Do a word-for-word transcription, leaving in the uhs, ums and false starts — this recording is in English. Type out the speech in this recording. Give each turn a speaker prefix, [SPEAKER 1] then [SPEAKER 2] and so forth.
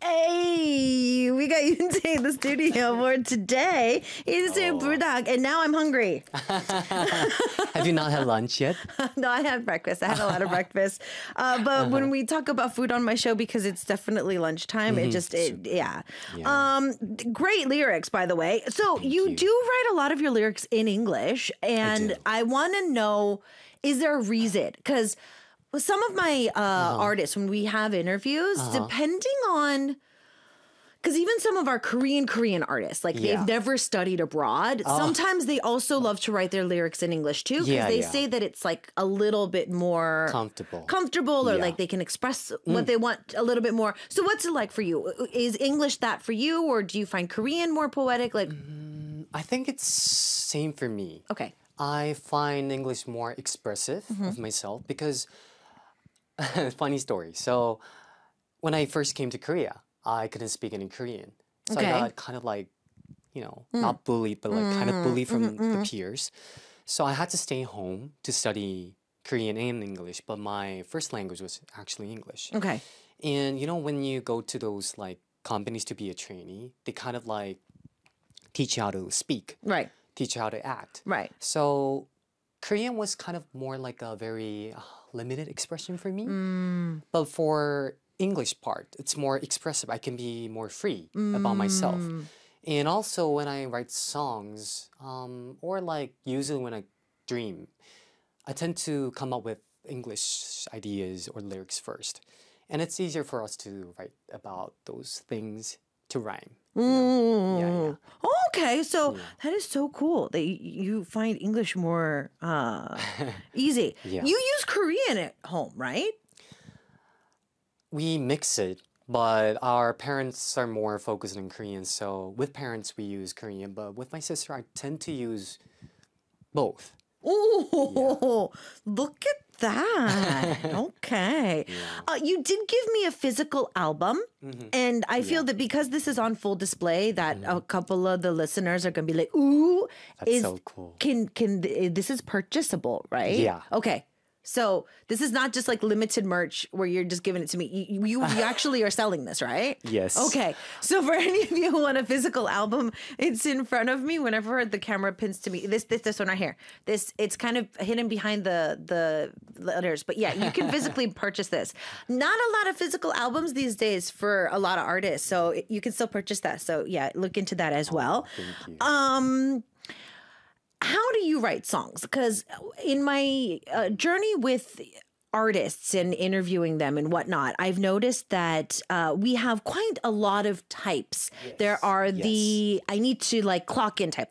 [SPEAKER 1] Hey, we got Yoontae in the studio for today. It's a
[SPEAKER 2] Oh.
[SPEAKER 1] Brudak, and now I'm hungry.
[SPEAKER 2] Have you not had lunch yet?
[SPEAKER 1] No, I had breakfast. I had a lot of breakfast. Uh, but
[SPEAKER 2] Uh-huh.
[SPEAKER 1] when we talk about food on my show, because it's definitely lunchtime, it just, it, yeah.
[SPEAKER 2] Yeah.
[SPEAKER 1] Um, great lyrics, by the way. So you,
[SPEAKER 2] you.
[SPEAKER 1] do write a lot of your lyrics in English, and
[SPEAKER 2] do.
[SPEAKER 1] I, want to know, is there a reason? Because some of my uh,
[SPEAKER 2] Uh-huh.
[SPEAKER 1] artists, when we have interviews, depending on, because even some of our Korean Korean artists, like
[SPEAKER 2] Yeah.
[SPEAKER 1] they've never studied abroad, sometimes they also love to write their lyrics in English too, because
[SPEAKER 2] Yeah,
[SPEAKER 1] they
[SPEAKER 2] yeah.
[SPEAKER 1] say that it's like a little bit more
[SPEAKER 2] Comfortable.
[SPEAKER 1] comfortable, or
[SPEAKER 2] Yeah.
[SPEAKER 1] like they can express what they want a little bit more. So what's it like for you? Is English that for you, or do you find Korean more poetic? Like,
[SPEAKER 2] I think it's same for me.
[SPEAKER 1] okay.
[SPEAKER 2] I find English more expressive
[SPEAKER 1] Mm-hmm.
[SPEAKER 2] of myself because funny story. So when I first came to Korea, I couldn't speak any Korean. So
[SPEAKER 1] Okay.
[SPEAKER 2] I got kind of like, you know, not bullied, but like kind of bullied from
[SPEAKER 1] Mm-hmm,
[SPEAKER 2] the peers. So I had to stay home to study Korean and English, but my first language was actually English.
[SPEAKER 1] Okay.
[SPEAKER 2] And you know, when you go to those like companies to be a trainee, they kind of like teach you how to speak,
[SPEAKER 1] Right.
[SPEAKER 2] teach you how to act.
[SPEAKER 1] Right.
[SPEAKER 2] So Korean was kind of more like a very uh, limited expression for me.
[SPEAKER 1] Mm.
[SPEAKER 2] But for English part, it's more expressive. I can be more free about myself.
[SPEAKER 1] Mm.
[SPEAKER 2] And also when I write songs, um, or like usually when I dream, I tend to come up with English ideas or lyrics first. And it's easier for us to write about those things to rhyme. you know? Yeah, yeah.
[SPEAKER 1] Oh, okay, so that is so cool that y- you find English more uh, easy.
[SPEAKER 2] Yeah.
[SPEAKER 1] You use Korean at home, right?
[SPEAKER 2] We mix it, but our parents are more focused on Korean. So with parents, we use Korean, but with my sister, I tend to use both.
[SPEAKER 1] Oh, look at that. Okay. Uh, you did give me a physical album. And I feel that because this is on full display, that a couple of the listeners are going to be like, ooh,
[SPEAKER 2] That's
[SPEAKER 1] is,
[SPEAKER 2] so cool.
[SPEAKER 1] can, can, this is purchasable, right?
[SPEAKER 2] Yeah.
[SPEAKER 1] Okay. So this is not just like limited merch where you're just giving it to me. You, you, you actually are selling this, right?
[SPEAKER 2] Yes.
[SPEAKER 1] Okay. So for any of you who want a physical album, it's in front of me whenever the camera pins to me. This this this one right here. This it's kind of hidden behind the the letters, but yeah, you can physically purchase this. Not a lot of physical albums these days for a lot of artists, so it- you can still purchase that. So yeah, look into that as well.
[SPEAKER 2] Thank you.
[SPEAKER 1] Um, how do you write songs? Because in my uh, journey with artists and interviewing them and whatnot, I've noticed that uh, we have quite a lot of types. There are the I need to like clock in type,